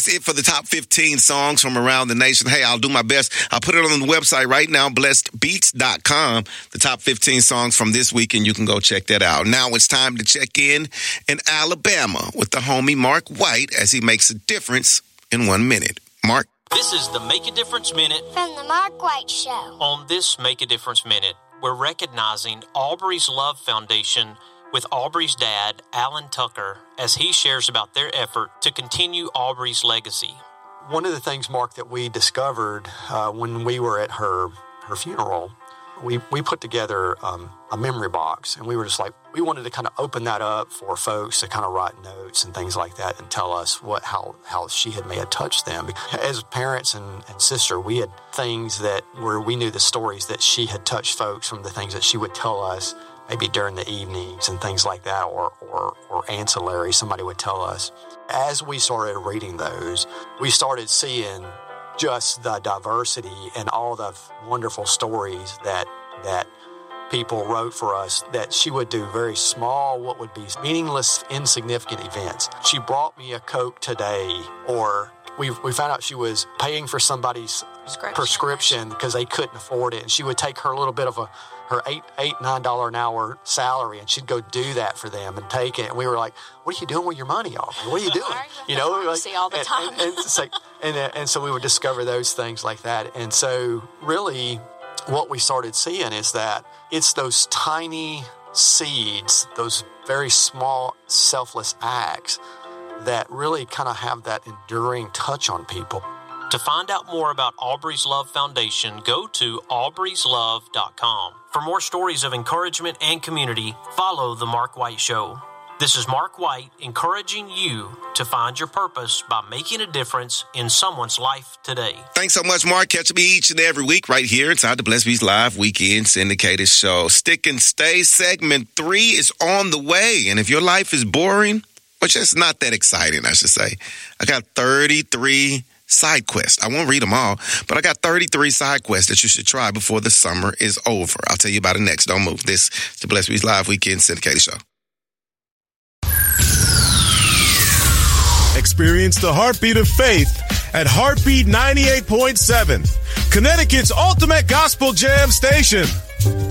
it for the top 15 songs from around the nation. Hey, I'll do my best. I'll put it on the website right now, blessedbeats.com, the top 15 songs from this week, and you can go check that out. Now it's time to check in Alabama with the homie Mark White as he makes a difference in 1 minute. Mark? This is the Make a Difference Minute from the Mark White Show. On this Make a Difference Minute, we're recognizing Aubrey's Love Foundation with Aubrey's dad, Alan Tucker, as he shares about their effort to continue Aubrey's legacy. One of the things, Mark, that we discovered when we were at her funeral, we put together a memory box, and we were just like, we wanted to kind of open that up for folks to kind of write notes and things like that and tell us how she may have touched them. As parents and sister, we had things that where we knew the stories that she had touched folks from the things that she would tell us maybe during the evenings and things like that, or ancillary, somebody would tell us. As we started reading those, we started seeing just the diversity and all the wonderful stories that people wrote for us, that she would do very small, what would be meaningless, insignificant events. She brought me a Coke today, or we found out she was paying for somebody's prescription because they couldn't afford it, and she would take her little bit of her $9 an hour salary, and she'd go do that for them and take it. And we were like, "What are you doing with your money, Aubrey? What are you doing?" You know, we see all the time. And so we would discover those things like that. And so really, what we started seeing is that it's those tiny seeds, those very small, selfless acts that really kind of have that enduring touch on people. To find out more about Aubrey's Love Foundation, go to aubreyslove.com. For more stories of encouragement and community, follow The Mark White Show. This is Mark White encouraging you to find your purpose by making a difference in someone's life today. Thanks so much, Mark. Catch me each and every week right here inside the Blessed Beats Live Weekend Syndicated Show. Stick and Stay segment 3 is on the way. And if your life is boring, or just not that exciting, I should say, I got 33 side quests. I won't read them all, but I got 33 side quests that you should try before the summer is over. I'll tell you about it next. Don't move. This is the Blessed Beats Live Weekend Syndicated Show. Experience the heartbeat of faith at Heartbeat 98.7, Connecticut's ultimate gospel jam station.